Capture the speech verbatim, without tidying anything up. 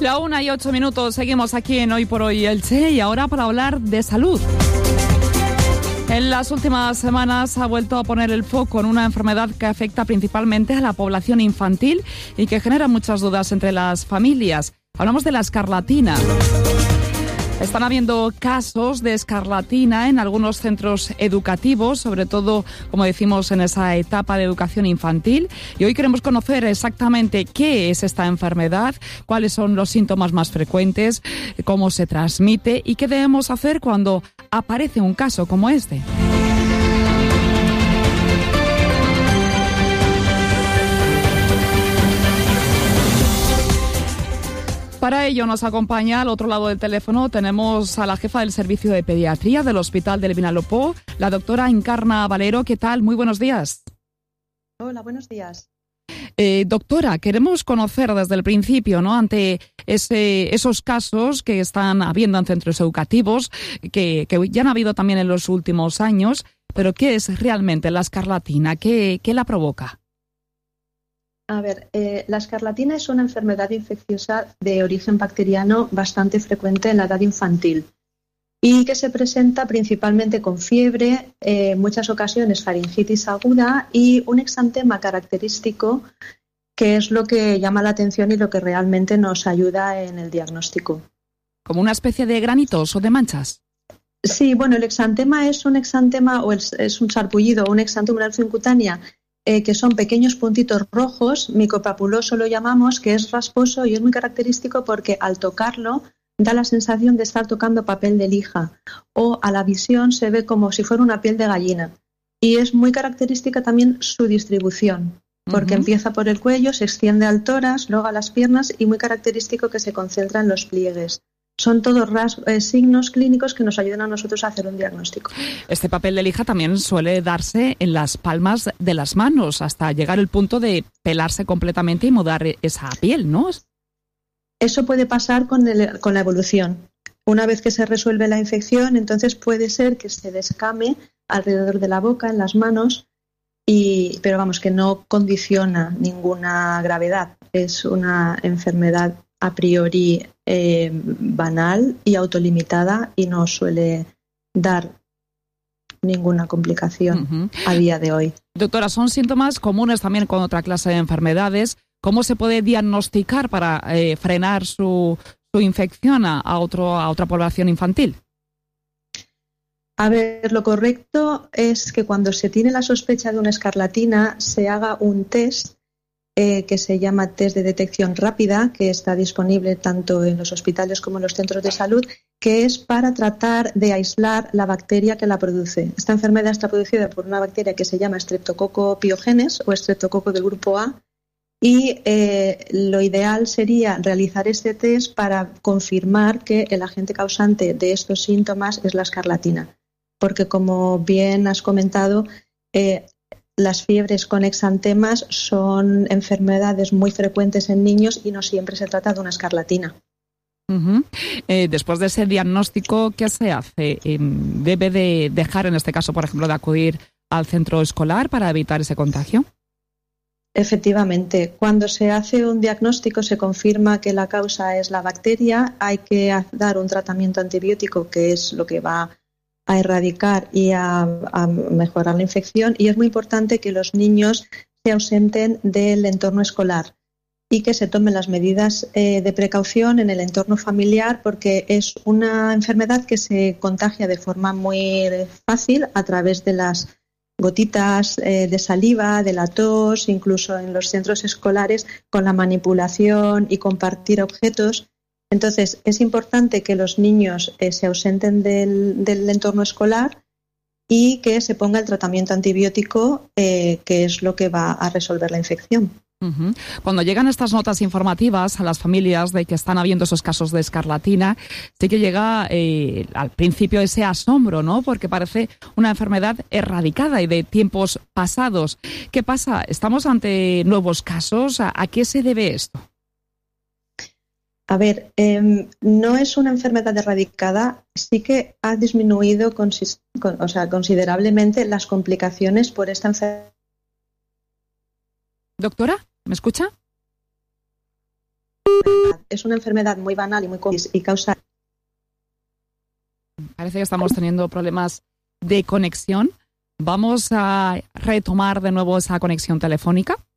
La una y ocho minutos, seguimos aquí en Hoy por Hoy Elche y ahora para hablar de salud. En las últimas semanas ha vuelto a poner el foco en una enfermedad que afecta principalmente a la población infantil y que genera muchas dudas entre las familias. Hablamos de la escarlatina. Están habiendo casos de escarlatina en algunos centros educativos, sobre todo, como decimos, en esa etapa de educación infantil. Y hoy queremos conocer exactamente qué es esta enfermedad, cuáles son los síntomas más frecuentes, cómo se transmite y qué debemos hacer cuando aparece un caso como este. Para ello nos acompaña al otro lado del teléfono, tenemos a la jefa del servicio de pediatría del Hospital del Vinalopó, la doctora Encarna Valero. ¿Qué tal? Muy buenos días. Hola, buenos días. Eh, doctora, queremos conocer desde el principio, ¿no?, ante ese, esos casos que están habiendo en centros educativos, que, que ya han habido también en los últimos años, pero ¿qué es realmente la escarlatina? ¿Qué, qué la provoca? A ver, eh, la escarlatina es una enfermedad infecciosa de origen bacteriano bastante frecuente en la edad infantil y que se presenta principalmente con fiebre, en eh, muchas ocasiones faringitis aguda y un exantema característico que es lo que llama la atención y lo que realmente nos ayuda en el diagnóstico. ¿Como una especie de granitos o de manchas? Sí, bueno, el exantema es un exantema o es, es un sarpullido o un exantema incutánea. Eh, que son pequeños puntitos rojos, micopapuloso lo llamamos, que es rasposo y es muy característico porque al tocarlo da la sensación de estar tocando papel de lija o a la visión se ve como si fuera una piel de gallina. Y es muy característica también su distribución, porque uh-huh. empieza por el cuello, se extiende al tórax, luego a las piernas y muy característico que se concentra en los pliegues. Son todos ras- eh, signos clínicos que nos ayudan a nosotros a hacer un diagnóstico. Este papel de lija también suele darse en las palmas de las manos hasta llegar al punto de pelarse completamente y mudar esa piel, ¿no? Eso puede pasar con, el, con la evolución. Una vez que se resuelve la infección, entonces puede ser que se descame alrededor de la boca, en las manos, y, pero vamos, que no condiciona ninguna gravedad. Es una enfermedad a priori eh, banal y autolimitada y no suele dar ninguna complicación uh-huh. a día de hoy. Doctora, son síntomas comunes también con otra clase de enfermedades. ¿Cómo se puede diagnosticar para eh, frenar su, su infección a, a, otro, a otra población infantil? A ver, lo correcto es que cuando se tiene la sospecha de una escarlatina se haga un test Eh, que se llama test de detección rápida, que está disponible tanto en los hospitales como en los centros de salud, que es para tratar de aislar la bacteria que la produce. Esta enfermedad está producida por una bacteria que se llama Streptococcus pyogenes o Streptococcus del grupo A y eh, lo ideal sería realizar este test para confirmar que el agente causante de estos síntomas es la escarlatina, porque como bien has comentado, eh, las fiebres con exantemas son enfermedades muy frecuentes en niños y no siempre se trata de una escarlatina. Uh-huh. Eh, después de ese diagnóstico, ¿qué se hace? Eh, ¿Debe de dejar, en este caso, por ejemplo, de acudir al centro escolar para evitar ese contagio? Efectivamente, cuando se hace un diagnóstico se confirma que la causa es la bacteria, hay que dar un tratamiento antibiótico que es lo que va a erradicar y a, a mejorar la infección y es muy importante que los niños se ausenten del entorno escolar y que se tomen las medidas eh, de precaución en el entorno familiar porque es una enfermedad que se contagia de forma muy fácil a través de las gotitas eh, de saliva, de la tos, incluso en los centros escolares con la manipulación y compartir objetos. Entonces, es importante que los niños eh, se ausenten del, del entorno escolar y que se ponga el tratamiento antibiótico, eh, que es lo que va a resolver la infección. Uh-huh. Cuando llegan estas notas informativas a las familias de que están habiendo esos casos de escarlatina, sí que llega eh, al principio ese asombro, ¿no? Porque parece una enfermedad erradicada y de tiempos pasados. ¿Qué pasa? ¿Estamos ante nuevos casos? ¿A, a qué se debe esto? A ver, eh, no es una enfermedad erradicada, sí que ha disminuido consis- con, o sea, considerablemente las complicaciones por esta enfermedad. Doctora, ¿me escucha? es una enfermedad muy banal y muy común y causa... Parece que estamos teniendo problemas de conexión. Vamos a retomar de nuevo esa conexión telefónica.